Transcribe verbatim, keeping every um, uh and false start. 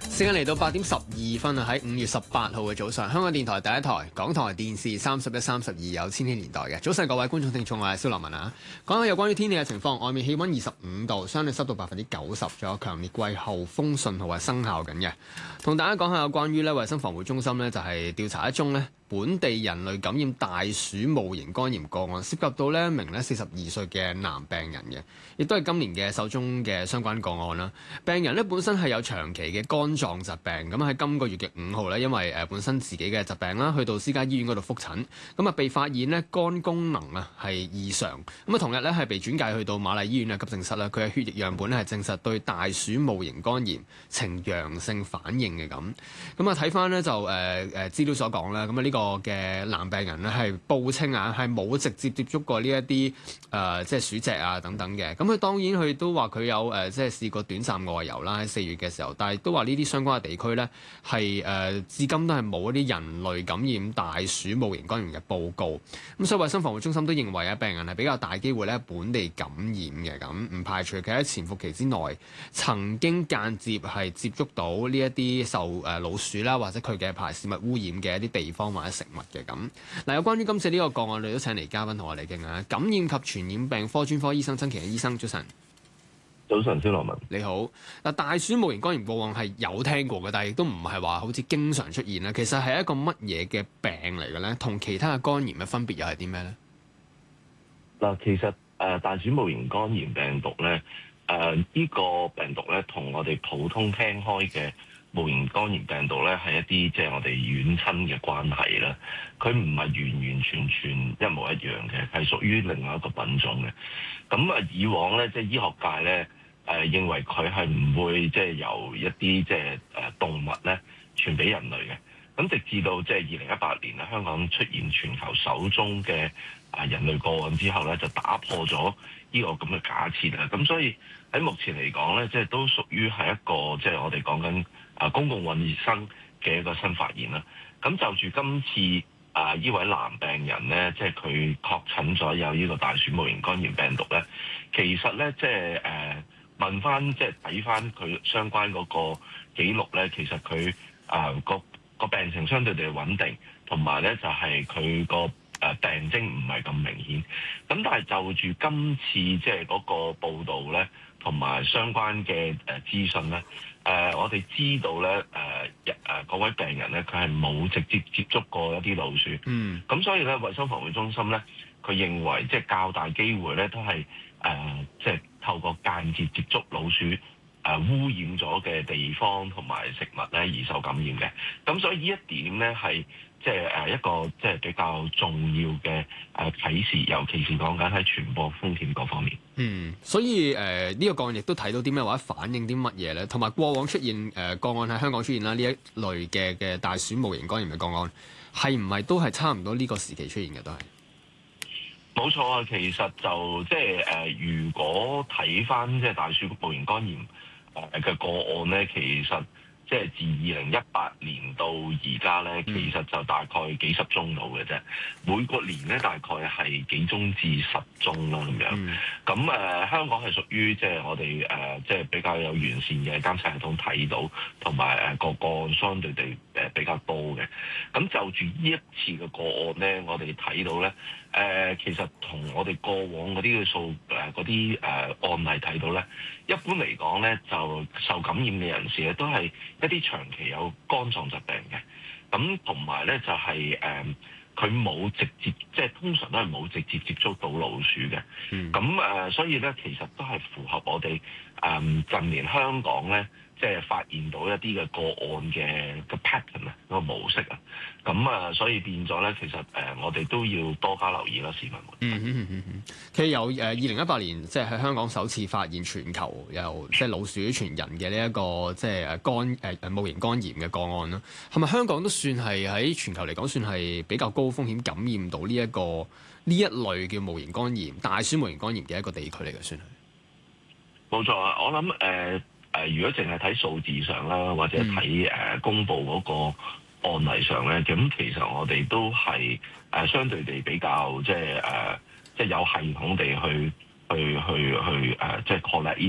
時間嚟到八點十二分啊！喺五月十八號嘅早上，香港電台第一台、港台電視三十一、三十二有千禧年代嘅早上，各位觀眾聽眾，我係蕭樂文啊！講下有關於天氣嘅情況，外面氣温二十五度，相對濕度百分之九十，仲有強烈季候風信號係生效緊嘅。同大家講下有關於咧衞生防護中心咧就係調查一宗咧本地人類感染大鼠戊型肝炎個案，涉及到呢一名咧四十二歲嘅男病人嘅，亦都係今年嘅首宗嘅相關個案啦。病人咧本身係有長期嘅肝臟疾病，咁喺今個月嘅五號咧，因為誒本身自己嘅疾病啦，去到私家醫院嗰度覆診，咁啊被發現咧肝功能啊係異常，咁啊同日咧係被轉介去到瑪麗醫院嘅急症室啦，佢嘅血液樣本咧係證實對大鼠戊型肝炎呈陽性反應嘅咁，咁啊睇翻咧就誒誒資料所講啦，咁啊呢個嘅男病人咧係報稱啊係冇直接接觸過呢一啲誒即係鼠隻啊等等嘅，咁佢當然佢都話佢有誒即係試過短暫外遊啦喺四月嘅時候，但係都話呢啲相關嘅地區咧係誒至今都係冇一啲人類感染大鼠戊型肝炎嘅報告，咁所以衞生防護中心都認為啊病人係比較大機會咧本地感染嘅，咁唔排除佢喺潛伏期之內曾經間接係接觸到呢一啲受誒老鼠啦或者佢嘅排泄物污染嘅一啲地方或者食物嘅咁。嗱，有關於今次呢個個案，我哋都請嚟嘉賓同我哋傾下感染及傳染病科專科醫生曾祈殷醫生，早晨。 早晨，蕭樂文。 你好。嗱，大鼠戊型肝炎個案係有聽過嘅，但係亦都唔係話好似經常出現啦。其實係一個乜嘢嘅病嚟嘅咧？同其他嘅肝炎嘅分別又係啲咩咧？ 嗱，其實誒、呃、大鼠戊型肝炎病毒咧，誒、呃、呢、這個病毒咧，同我哋普通聽開嘅戊型肝炎病毒咧，係一啲即係我哋遠親嘅關係啦。佢唔係完完全全一模一樣嘅，係屬於另外一個品種嘅。咁啊，以往咧，即係醫學界咧。誒、呃、認為佢係唔會即係由一啲即係誒動物咧傳俾人類嘅，咁直至到即係二零一八年啊，香港出現全球首宗嘅啊人類個案之後咧，就打破咗呢個咁嘅假設啦。咁所以喺目前嚟講咧，即係都屬於係一個即係我哋講緊啊公共衛生嘅一個新發現啦。咁就住今次啊呢位男病人咧，即係佢確診咗有呢個大鼠戊型肝炎病毒咧，其實咧即係誒。呃問翻即係睇翻佢相關嗰個記錄咧，其實佢啊個個病情相對地穩定，同埋咧就係佢個誒病徵唔係咁明顯。咁但係就住今次即係嗰個報導咧，同埋相關嘅誒資訊咧，誒、呃、我哋知道咧誒誒嗰位病人咧，佢係冇直接接觸過一啲老鼠。嗯。咁所以咧，衞生防護中心咧，佢認為即係較大機會咧，都係誒即係。透過間接接觸老鼠誒、呃、污染咗嘅地方同埋食物咧而受感染嘅，咁所以呢一點咧係即係誒一個即係比較重要嘅誒啟示，尤其是講緊喺傳播風險嗰方面。 嗯，所以誒呢、呃這個個案亦都睇到啲咩或者反映啲乜嘢咧？同埋過往出現誒、呃、個案喺香港出現啦，呢一類嘅嘅大鼠戊型肝炎嘅個案，係唔係都係差唔多呢個時期出現嘅都係？ 冇錯啊，其實就即係誒，如果睇翻即係大鼠戊型肝炎誒嘅個案咧，其實即係自二零一八年到而家咧，其實就大概幾十宗到嘅啫。每個年咧大概係幾宗至十宗啦咁樣。咁誒、呃，香港係屬於即係我哋誒即係比較有完善嘅監察系統睇到，同埋誒個個案相對地誒比較多嘅。咁就住呢一次嘅個案咧，我哋睇到咧。誒、呃、其實同我哋過往嗰啲嘅數誒嗰啲誒案例睇到咧，一般嚟講咧就受感染嘅人士咧都係一啲長期有肝臟疾病嘅，咁同埋咧就係誒佢冇直接即係通常都係冇直接接觸到老鼠嘅，咁誒、呃、所以咧其實都係符合我哋誒、呃、近年香港咧。即係發現到一啲嘅個案嘅嘅 pattern 啊，個模式啊，咁啊，所以變咗咧，其實誒、呃，我哋都要多加留意啦，市民們。 嗯嗯嗯嗯，其實由誒二零一八年即係喺香港首次發現全球由即係老鼠傳人嘅呢一個即係誒肝誒誒戊型肝炎嘅個案啦，係咪香港都算係喺全球嚟講算係比較高風險感染到呢、這、一個呢一類嘅戊型肝炎、大鼠戊型肝炎嘅一個地區嚟嘅，算係？冇錯啊，我諗誒。呃誒、呃，如果淨係睇數字上啦，或者睇誒、呃、公佈嗰個案例上咧，咁其實我哋都係誒、呃、相對地比較即係誒，即係有系統地去去去去誒，即係 collect